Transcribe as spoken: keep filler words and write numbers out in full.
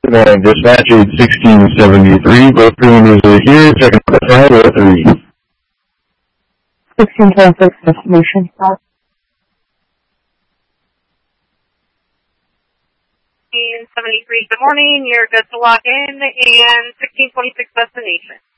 Uh, dispatch eight sixteen seventy-three, both cylinders are here, checking out the five oh three. sixteen twenty-six destination. seventy-three, good morning, you're good to lock in, and sixteen twenty-six destination.